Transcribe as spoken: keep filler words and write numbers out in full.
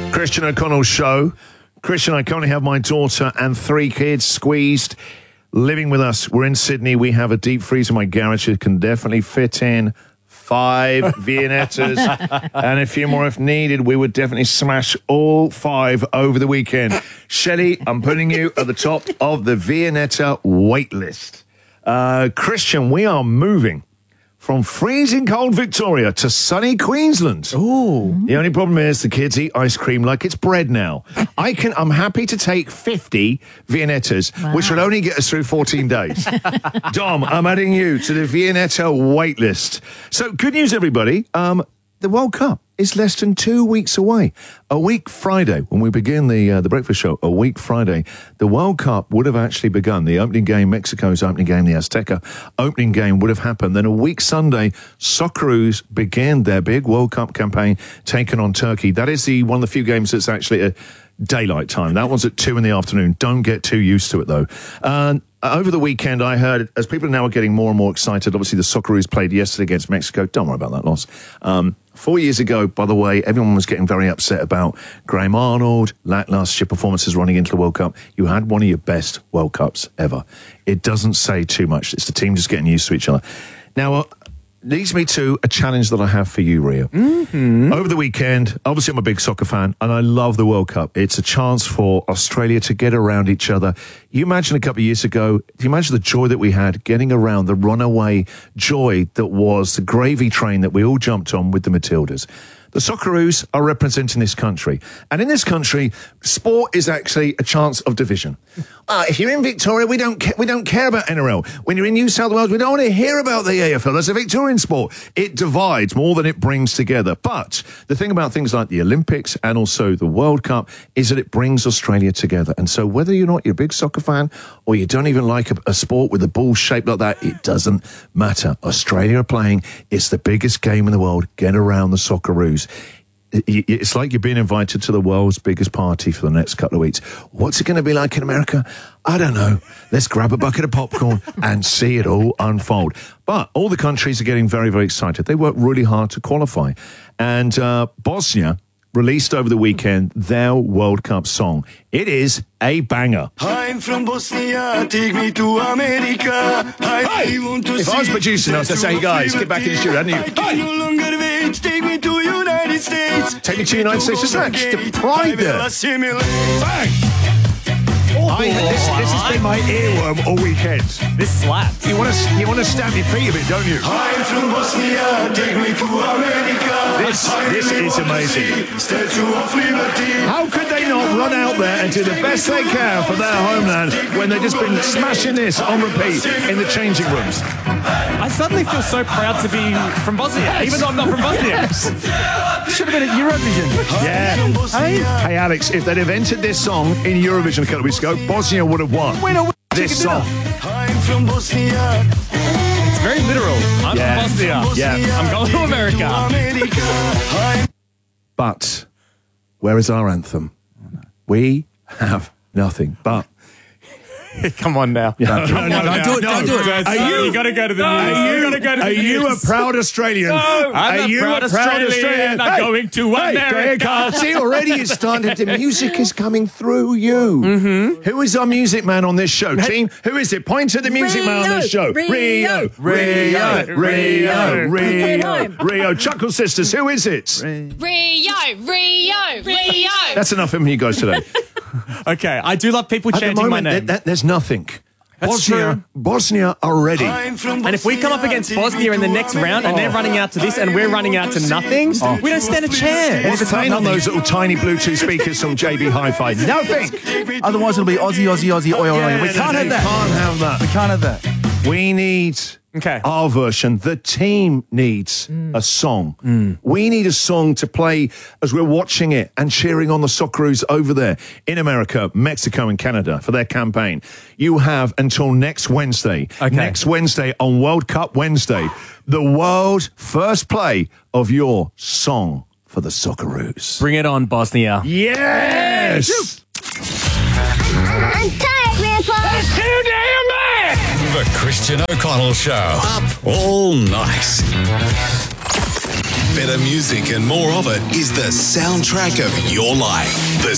Christian O'Connell Show. Christian, I currently have my daughter and three kids squeezed, living with us. We're in Sydney. We have a deep freezer in my garage that can definitely fit in five Viennettas and a few more if needed. We would definitely smash all five over the weekend. Shelley, I'm putting you at the top of the Viennetta wait list. Uh, Christian, we are moving from freezing cold Victoria to sunny Queensland. Ooh. The only problem is the kids eat ice cream like it's bread now. I can, I'm happy to take fifty Viennettas, wow. which will only get us through fourteen days. Dom, I'm adding you to the Viennetta wait list. So good news, everybody. Um, the World Cup is less than two weeks away. A week Friday, when we begin the uh, the breakfast show, a week Friday, the World Cup would have actually begun. The opening game, Mexico's opening game, the Azteca opening game would have happened. Then a week Sunday, Socceroos began their big World Cup campaign, taken on Turkey. That is the one of the few games that's actually a daylight time. That one's at two in the afternoon. Don't get too used to it, though. Um, over the weekend, I heard, as people now are getting more and more excited, obviously the Socceroos played yesterday against Mexico. Don't worry about that loss. Um, four years ago, by the way, everyone was getting very upset about Graham Arnold, lacklustre performances running into the World Cup. You had one of your best World Cups ever. It doesn't say too much. It's the team just getting used to each other. Now, uh, leads me to a challenge that I have for you, Rio. Mm-hmm. Over the weekend, obviously I'm a big soccer fan, and I love the World Cup. It's a chance for Australia to get around each other. You imagine a couple of years ago, do you imagine the joy that we had getting around, the runaway joy that was the gravy train that we all jumped on with the Matildas? The Socceroos are representing this country. And in this country, sport is actually a chance of division. Uh, if you're in Victoria, we don't, ca- we don't care about N R L. When you're in New South Wales, we don't want to hear about the A F L. That's a Victorian sport. It divides more than it brings together. But the thing about things like the Olympics and also the World Cup is that it brings Australia together. And so whether you're not you're a big soccer fan or you don't even like a, a sport with a ball shaped like that, it doesn't matter. Australia are playing. It's the biggest game in the world. Get around the Socceroos. It's like you're being invited to the world's biggest party for the next couple of weeks. What's it going to be like in America? I don't know. Let's grab a bucket of popcorn and see it all unfold. But all the countries are getting very, very excited. They work really hard to qualify. And uh, Bosnia released over the weekend their World Cup song. It is a banger. I'm from Bosnia, take me to America. I hey, want to if I was producing, I was going to say, hey guys, get back in the studio, hadn't you? I can no longer wait, take me to United States. Take me to United States. Just match the pride there. Bang! I, this, this has been my earworm all weekend. This slaps. You want to you want to stamp your feet a bit, don't you? I'm from Bosnia, take me to America. This this is amazing. Statue of Liberty. How could they not run out there and do the best they can for their homeland when they've just been smashing this on repeat in the changing rooms? I suddenly feel so proud to be from Bosnia, yes. even though I'm not from Bosnia. Should have been at Eurovision. Yeah. Hey, hey, Alex, if they'd have entered this song in Eurovision a couple of weeks ago, Bosnia would have won. Winner, winner, this song. I'm from Bosnia. It's very literal. I'm yeah. from Bosnia. Yeah. I'm going to America. But where is our anthem? We have nothing. But come on now. Yeah. No, no, no, don't do it. no. Don't do it. Are you, you got to go to the no, news. Are you, you got to go to the are news. you a proud Australian? No, I'm are a you proud a proud Australian. Australian? I'm hey, going to hey, America. See, already it's started. The music is coming through you. Mm-hmm. Who is our music man on this show, team? Who is it? Point to the music Rio, man on this show. Rio, Rio, Rio, Rio, Rio. Rio, Rio. Chuckle Sisters. Who is it? Rio, Rio, Rio. That's enough from you guys today. Okay, I do love people At chanting the moment, my name. th- th- there's nothing. That's Bosnia, true. Bosnia are ready. And if we come up against Bosnia in the next round and they're running out to this and we're running out to nothing, Oh. we don't stand a chance. It's playing on those little tiny Bluetooth speakers from J B Hi-Fi. Nothing. otherwise it'll be Aussie, Aussie, Aussie, oi, oi, oi. We Yeah, can't no, have you that. can't have that. We can't have that. We need Okay. our version. The team needs Mm. a song. We need a song to play as we're watching it and cheering on the Socceroos over there in America, Mexico and Canada for their campaign. You have until next Wednesday. Okay. Next Wednesday on World Cup Wednesday, the world first play of your song for the Socceroos. Bring it on, Bosnia. Yes! I'm tired, Grandpa. That's too damn bad! The Christian O'Connell Show. Up all night. Better music and more of it is the soundtrack of your life. The